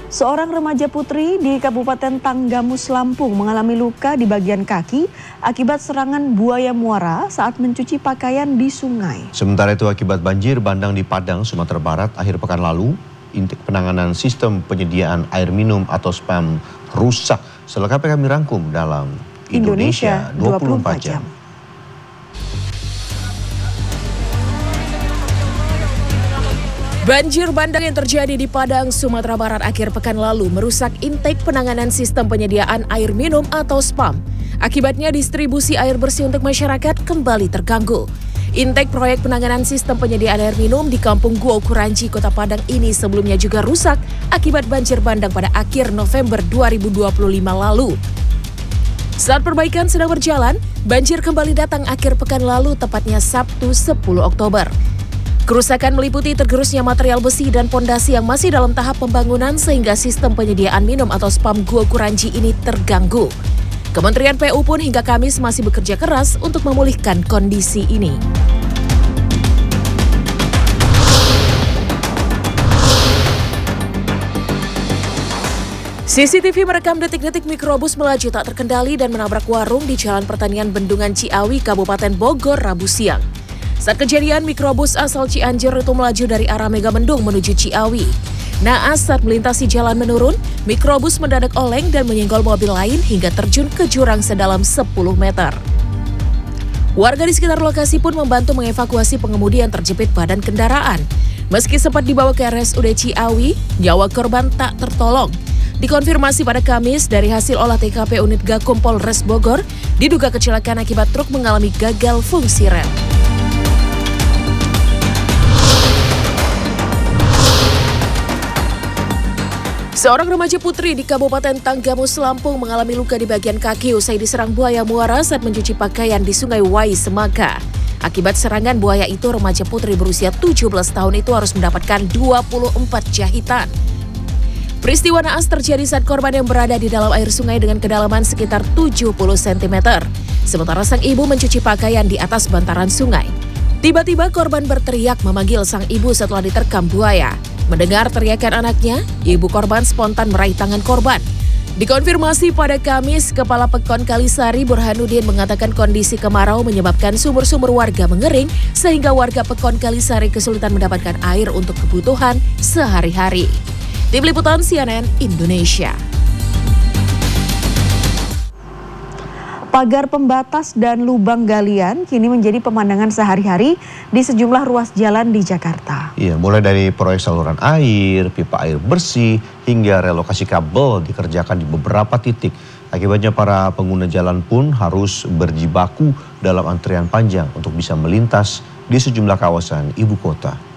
Seorang remaja putri di Kabupaten Tanggamus, Lampung mengalami luka di bagian kaki akibat serangan buaya muara saat mencuci pakaian di sungai. Sementara itu akibat banjir bandang di Padang, Sumatera Barat akhir pekan lalu, intake penanganan sistem penyediaan air minum atau SPAM rusak. Selengkapnya kami rangkum dalam Indonesia 24 jam. Banjir bandang yang terjadi di Padang, Sumatera Barat akhir pekan lalu merusak intake penanganan sistem penyediaan air minum atau SPAM. Akibatnya distribusi air bersih untuk masyarakat kembali terganggu. Intake proyek penanganan sistem penyediaan air minum di Kampung Guo Kuranci, Kota Padang ini sebelumnya juga rusak akibat banjir bandang pada akhir November 2025 lalu. Saat perbaikan sedang berjalan, banjir kembali datang akhir pekan lalu, tepatnya Sabtu 10 Oktober. Kerusakan meliputi tergerusnya material besi dan pondasi yang masih dalam tahap pembangunan sehingga sistem penyediaan minum atau SPAM Guo Kuranci ini terganggu. Kementerian PU pun hingga Kamis masih bekerja keras untuk memulihkan kondisi ini. CCTV merekam detik-detik mikrobus melaju tak terkendali dan menabrak warung di Jalan Pertanian Bendungan Ciawi, Kabupaten Bogor, Rabu siang. Saat kejadian, mikrobus asal Cianjur itu melaju dari arah Megamendung menuju Ciawi. Naas saat melintasi jalan menurun, mikrobus mendadak oleng dan menyenggol mobil lain hingga terjun ke jurang sedalam 10 meter. Warga di sekitar lokasi pun membantu mengevakuasi pengemudi yang terjepit badan kendaraan. Meski sempat dibawa ke RSUD Ciawi, nyawa korban tak tertolong. Dikonfirmasi pada Kamis dari hasil olah TKP unit Gakum Polres Bogor, diduga kecelakaan akibat truk mengalami gagal fungsi rem. Seorang remaja putri di Kabupaten Tanggamus, Lampung mengalami luka di bagian kaki usai diserang buaya muara saat mencuci pakaian di Sungai Wai, Semaka. Akibat serangan buaya itu, remaja putri berusia 17 tahun itu harus mendapatkan 24 jahitan. Peristiwa naas terjadi saat korban yang berada di dalam air sungai dengan kedalaman sekitar 70 cm. Sementara sang ibu mencuci pakaian di atas bantaran sungai. Tiba-tiba korban berteriak memanggil sang ibu setelah diterkam buaya. Mendengar teriakan anaknya, ibu korban spontan meraih tangan korban. Dikonfirmasi pada Kamis, Kepala Pekon Kalisari Burhanuddin mengatakan kondisi kemarau menyebabkan sumur-sumur warga mengering sehingga warga Pekon Kalisari kesulitan mendapatkan air untuk kebutuhan sehari-hari. Tim Liputan CNN Indonesia. Pagar pembatas dan lubang galian kini menjadi pemandangan sehari-hari di sejumlah ruas jalan di Jakarta. Iya, mulai dari proyek saluran air, pipa air bersih, hingga relokasi kabel dikerjakan di beberapa titik. Akibatnya para pengguna jalan pun harus berjibaku dalam antrian panjang untuk bisa melintas di sejumlah kawasan ibu kota.